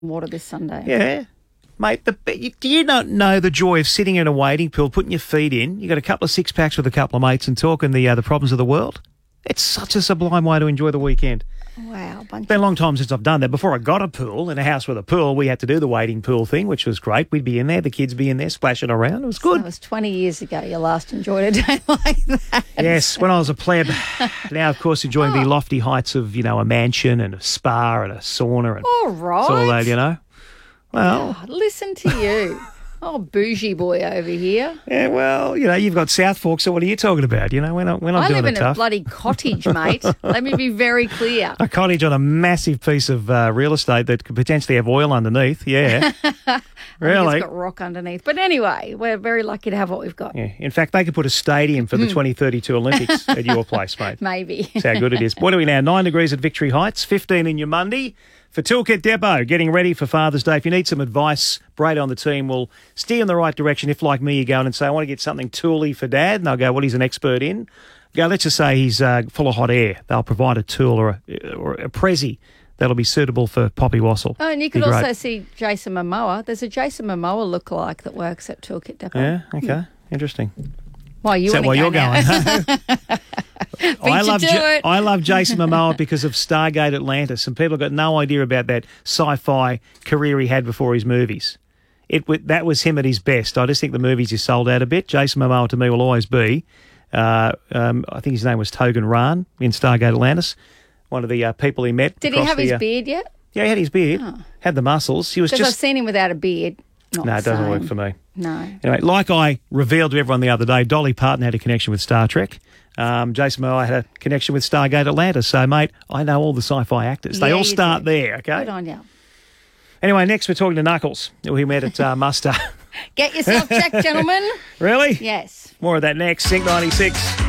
water this Sunday. Yeah. Mate, do you not know the joy of sitting in a wading pool, putting your feet in, you got a couple of six-packs with a couple of mates and talking the problems of the world? It's such a sublime way to enjoy the weekend. Wow. It's been a long time since I've done that. Before I got a pool, in a house with a pool, we had to do the wading pool thing, which was great. We'd be in there, the kids be in there, splashing around. It was good. That was 20 years ago you last enjoyed a day like that. Yes, when I was a pleb. Now, of course, enjoying the lofty heights of, a mansion and a spa and a sauna. And all right. It's all that, Well, listen to you. Oh, bougie boy over here. yeah, well, you've got South Fork, so what are you talking about? We're not doing it tough. I live in a bloody cottage, mate. Let me be very clear. A cottage on a massive piece of real estate that could potentially have oil underneath, yeah. Really? It's got rock underneath. But anyway, we're very lucky to have what we've got. Yeah. In fact, they could put a stadium for the 2032 Olympics at your place, mate. Maybe. That's how good it is. What are we now? 9 degrees at Victory Heights, 15 in your Monday. For Toolkit Depot, getting ready for Father's Day. If you need some advice, Brad on the team will steer in the right direction. If, like me, you go in and say, I want to get something tooly for Dad, and they'll go, well, he's an expert in. Go, let's just say he's full of hot air. They'll provide a tool or a Prezi that'll be suitable for Poppy Wassel. Oh, and you could also see Jason Momoa. There's a Jason Momoa lookalike that works at Toolkit Depot. Yeah, okay. Interesting. Why, you Is that want why to go you're now? going? I love Jason Momoa because of Stargate Atlantis, and people have got no idea about that sci-fi career he had before his movies. That was him at his best. I just think the movies is sold out a bit. Jason Momoa to me will always be. I think his name was Togan Ran in Stargate Atlantis, one of the people he met. Did he have his beard yet? Yeah, he had his beard, had the muscles. He was Because I've seen him without a beard. No, it doesn't work for me. No. Anyway, like I revealed to everyone the other day, Dolly Parton had a connection with Star Trek. Jason Momoa had a connection with Stargate Atlantis. So, mate, I know all the sci-fi actors. They all start there, okay? Good on you. Anyway, next we're talking to Knuckles, who we met at Muster. Get yourself checked, gentlemen. Really? Yes. More of that next. Sync 96.